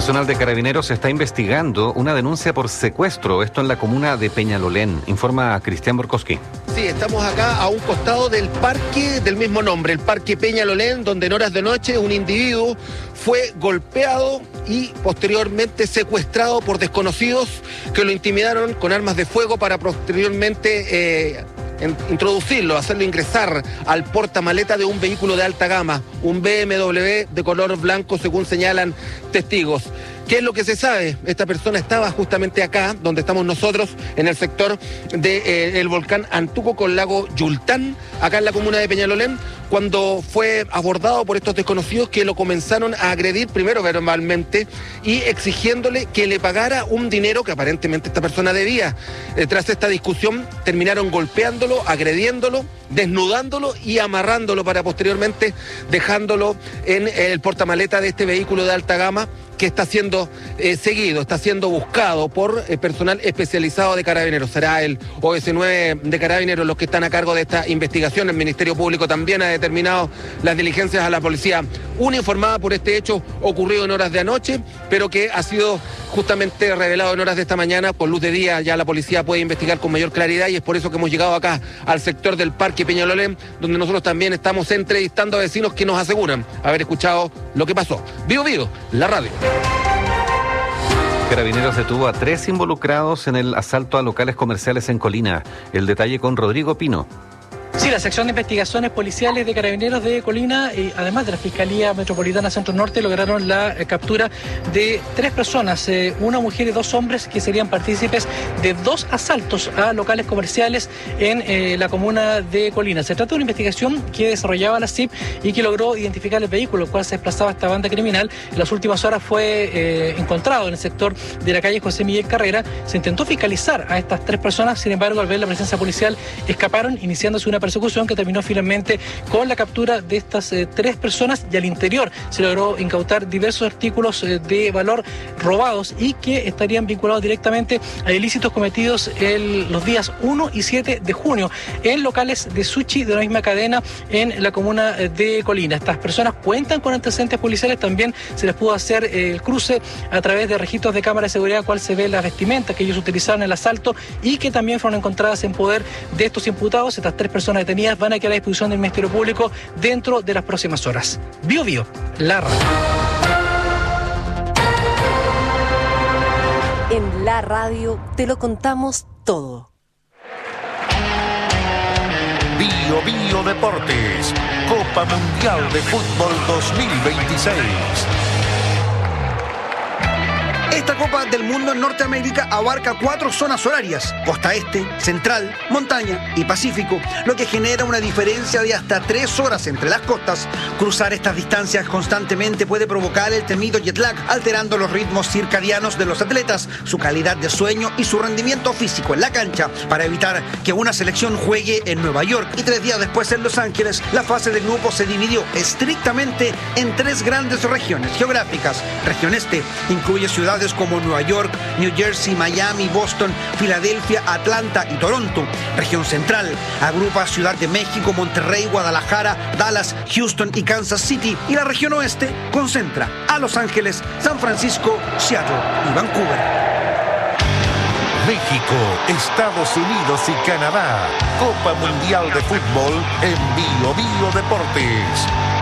Personal de Carabineros está investigando una denuncia por secuestro, esto en la comuna de Peñalolén, informa Cristian Borkowski. Sí, estamos acá a un costado del parque del mismo nombre, el Parque Peñalolén, donde en horas de noche un individuo fue golpeado y posteriormente secuestrado por desconocidos que lo intimidaron con armas de fuego para posteriormente introducirlo, hacerlo ingresar al portamaleta de un vehículo de alta gama, un BMW de color blanco, según señalan testigos. ¿Qué es lo que se sabe? Esta persona estaba justamente acá, donde estamos nosotros, en el sector del volcán Antuco con lago Yultán, acá en la comuna de Peñalolén, cuando fue abordado por estos desconocidos que lo comenzaron a agredir, primero verbalmente, y exigiéndole que le pagara un dinero que aparentemente esta persona debía. Tras esta discusión, terminaron golpeándolo, agrediéndolo, desnudándolo y amarrándolo para posteriormente dejándolo en el portamaleta de este vehículo de alta gama que está siendo seguido, está siendo buscado por personal especializado de Carabineros. Será el OS9 de Carabineros los que están a cargo de esta investigación. El Ministerio Público también ha determinado las diligencias a la policía uniformada por este hecho ocurrido en horas de anoche, pero que ha sido justamente revelado en horas de esta mañana. Con luz de día ya la policía puede investigar con mayor claridad y es por eso que hemos llegado acá al sector del Parque Peñalolén, donde nosotros también estamos entrevistando a vecinos que nos aseguran haber escuchado lo que pasó. Vivo, la radio. Carabineros detuvo a 3 involucrados en el asalto a locales comerciales en Colina. El detalle con Rodrigo Pino. Sí, la sección de investigaciones policiales de Carabineros de Colina, además de la Fiscalía Metropolitana Centro Norte, lograron la captura de 3 personas, una mujer y 2 hombres que serían partícipes de 2 asaltos a locales comerciales en la comuna de Colina. Se trata de una investigación que desarrollaba la CIP y que logró identificar el vehículo el cual se desplazaba esta banda criminal. En las últimas horas fue encontrado en el sector de la calle José Miguel Carrera. Se intentó fiscalizar a estas 3 personas, sin embargo, al ver la presencia policial, escaparon, iniciándose una persecución que terminó finalmente con la captura de estas 3 personas, y al interior se logró incautar diversos artículos de valor robados y que estarían vinculados directamente a ilícitos cometidos los días 1 y 7 de junio en locales de sushi de la misma cadena en la comuna de Colina. Estas personas cuentan con antecedentes policiales, también se les pudo hacer el cruce a través de registros de cámara de seguridad, cual se ve las vestimentas que ellos utilizaron en el asalto y que también fueron encontradas en poder de estos imputados. Estas 3 personas detenidas van a quedar a disposición del Ministerio Público dentro de las próximas horas. Bio, la radio. En la radio te lo contamos todo. Bio Deportes, Copa Mundial de Fútbol 2026. Esta Copa del Mundo en Norteamérica abarca 4 zonas horarias: costa este, central, montaña y pacífico, lo que genera una diferencia de hasta 3 horas entre las costas. Cruzar estas distancias constantemente puede provocar el temido jet lag, alterando los ritmos circadianos de los atletas, su calidad de sueño y su rendimiento físico en la cancha. Para evitar que una selección juegue en Nueva York y 3 días después en Los Ángeles, la fase de grupo se dividió estrictamente en 3 grandes regiones geográficas. Región este incluye ciudades como Nueva York, New Jersey, Miami, Boston, Filadelfia, Atlanta y Toronto. Región central agrupa Ciudad de México, Monterrey, Guadalajara, Dallas, Houston y Kansas City. Y la región oeste concentra a Los Ángeles, San Francisco, Seattle y Vancouver. México, Estados Unidos y Canadá. Copa Mundial de Fútbol en Bio Deportes.